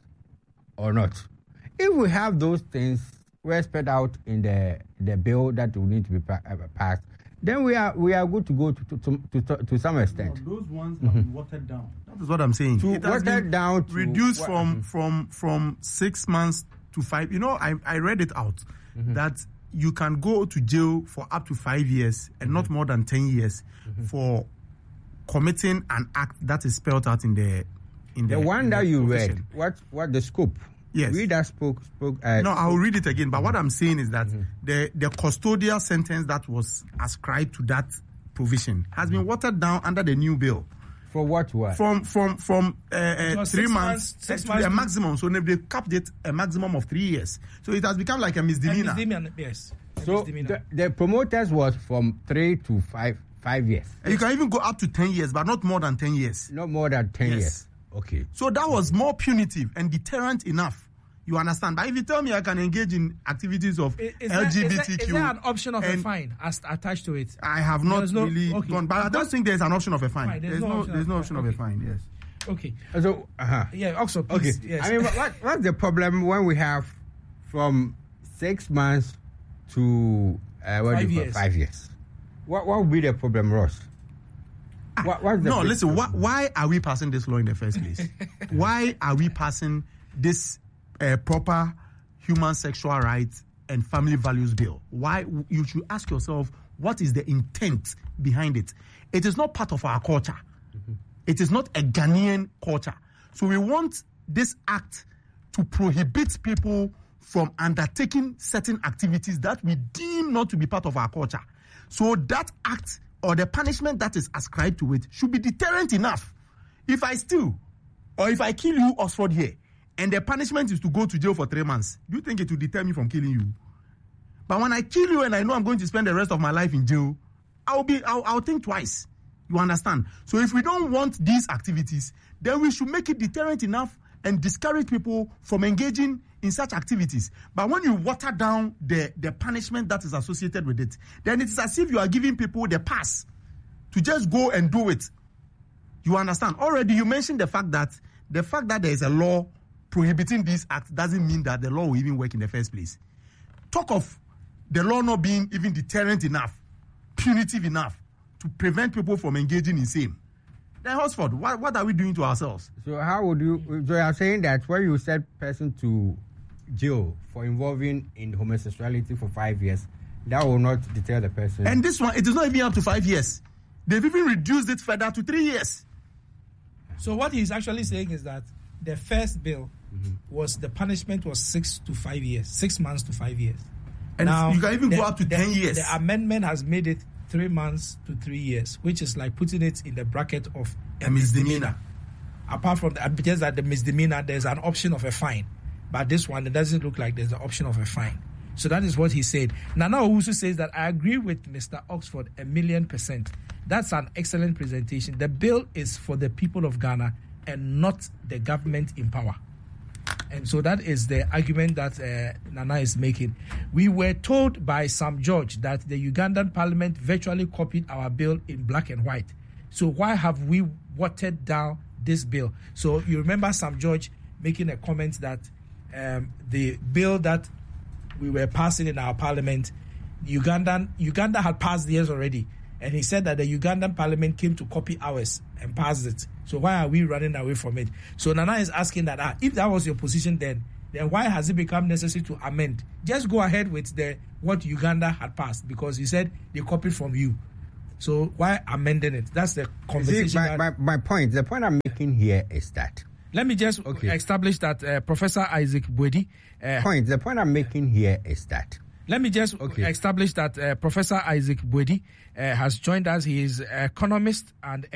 Speaker 2: or not? If we have those things well spread out in the, the bill that will need to be pa- passed, then we are we are good to go to to, to, to, to some extent.
Speaker 5: No, those ones have mm-hmm. been watered down. That is what I'm saying.
Speaker 2: To
Speaker 5: it has
Speaker 2: watered down to
Speaker 5: reduced
Speaker 2: what,
Speaker 5: from
Speaker 2: mm-hmm.
Speaker 5: from from six months to five. You know, I I read it out mm-hmm. that you can go to jail for up to five years and mm-hmm. not more than ten years mm-hmm. for committing an act that is spelled out in the in the
Speaker 2: the one
Speaker 5: in
Speaker 2: that
Speaker 5: the
Speaker 2: you
Speaker 5: profession.
Speaker 2: read. What what the scope?
Speaker 5: Yes.
Speaker 2: Read that spoke spoke. Uh,
Speaker 5: no, I'll read it again. But
Speaker 2: mm-hmm.
Speaker 5: what I'm saying is that
Speaker 2: mm-hmm.
Speaker 5: the the custodial sentence that was ascribed to that provision has mm-hmm. been watered down under the new bill.
Speaker 2: For what? What?
Speaker 5: From from from uh, uh, three months,
Speaker 1: months six
Speaker 5: to
Speaker 1: months
Speaker 5: a maximum. So they capped it a maximum of three years. So it has become like a misdemeanor.
Speaker 1: A misdemeanor, yes. A
Speaker 2: so
Speaker 1: misdemeanor.
Speaker 2: The, the promoters was from three to five five years.
Speaker 5: And you can even go up to ten years, but not more than ten years.
Speaker 2: Not more than ten
Speaker 5: yes.
Speaker 2: years. Okay.
Speaker 5: So that was more punitive and deterrent enough. You understand? But if you tell me I can engage in activities of
Speaker 1: is, is
Speaker 5: L G B T Q...
Speaker 1: There, is, there, is there an option of a fine as, attached to it?
Speaker 5: I have not
Speaker 1: no,
Speaker 5: really
Speaker 1: okay.
Speaker 5: gone... But I don't think there's an option of a fine.
Speaker 1: Right, there's,
Speaker 5: there's no,
Speaker 1: option
Speaker 5: there's
Speaker 1: of,
Speaker 5: no option
Speaker 1: okay.
Speaker 5: of a fine, yes.
Speaker 1: Okay.
Speaker 2: So, uh-huh.
Speaker 1: Yeah, also, please.
Speaker 2: Okay.
Speaker 1: Yes.
Speaker 2: I mean, what, what's the problem when we have from six months to uh, what
Speaker 1: five
Speaker 2: do you
Speaker 1: years?
Speaker 2: Call, five years. What what would be the problem, Ross?
Speaker 5: Ah,
Speaker 2: what, what's the
Speaker 5: no, listen. Why, why are we passing this law in the first place? Why are we passing this uh, proper human sexual rights and family values bill? Why? You should ask yourself, what is the intent behind it? It is not part of our culture. Mm-hmm. It is not a Ghanaian culture. So we want this act to prohibit people from undertaking certain activities that we deem not to be part of our culture. So that act or the punishment that is ascribed to it should be deterrent enough. If I steal or if I kill you, Oxford here, and the punishment is to go to jail for three months, do you think it will deter me from killing you? But when I kill you and I know I'm going to spend the rest of my life in jail, I'll be I'll, I'll think twice. You understand? So if we don't want these activities, then we should make it deterrent enough and discourage people from engaging in such activities. But when you water down the, the punishment that is associated with it, then it is as if you are giving people the pass to just go and do it. You understand? Already you mentioned the fact that the fact that there is a law prohibiting this act doesn't mean that the law will even work in the first place. Talk of the law not being even deterrent enough, punitive enough to prevent people from engaging in same. Then Oxford, what, what are we doing to ourselves?
Speaker 2: So how would you, so you are saying that when you send person to jail for involving in homosexuality for five years, that will not deter the person?
Speaker 5: And this one, it is not even up to five years. They've even reduced it further to three years.
Speaker 1: So what he's actually saying is that the first bill mm-hmm. was the punishment was six to five years, six months to five years.
Speaker 5: And now, you can even
Speaker 1: the,
Speaker 5: go up to
Speaker 1: the,
Speaker 5: ten years.
Speaker 1: The amendment has made it three months to three years, which is like putting it in the bracket of a,
Speaker 5: a misdemeanor. misdemeanor.
Speaker 1: Apart from the, just that the misdemeanor, there's an option of a fine. But this one, it doesn't look like there's an option of a fine. So that is what he said. Nana Owusu says that I agree with Mister Oxford a million percent. That's an excellent presentation. The bill is for the people of Ghana and not the government in power. And so that is the argument that uh, Nana is making. We were told by Sam George that the Ugandan parliament virtually copied our bill in black and white. So why have we watered down this bill? So you remember Sam George making a comment that um, the bill that we were passing in our parliament, Ugandan Uganda had passed theirs already. And he said that the Ugandan parliament came to copy ours and passed it. So why are we running away from it? So Nana is asking that ah, if that was your position then, then why has it become necessary to amend? Just go ahead with the what Uganda had passed, because you said they copied from you. So why amending it? That's the conversation.
Speaker 2: See, my,
Speaker 1: that,
Speaker 2: my, my point, the point I'm making here is that.
Speaker 1: Let me just
Speaker 2: okay.
Speaker 1: establish that uh, Professor Isaac Boadi. Uh,
Speaker 2: point. The point I'm making here is that.
Speaker 1: Let me just
Speaker 2: okay.
Speaker 1: establish that uh, Professor Isaac Boadi uh, has joined us. He is an economist and